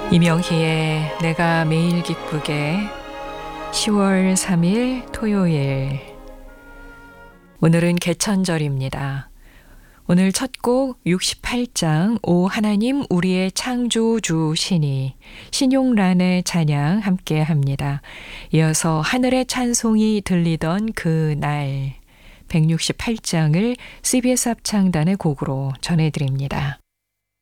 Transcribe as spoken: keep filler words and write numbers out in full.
이명희의 내가 매일 기쁘게 시월 삼일 토요일. 오늘은 개천절입니다. 오늘 첫 곡 육십팔 장 오 하나님 우리의 창조주시니 신용란의 찬양 함께 합니다. 이어서 하늘의 찬송이 들리던 그 날 백육십팔 장을 씨비에스 합창단의 곡으로 전해드립니다.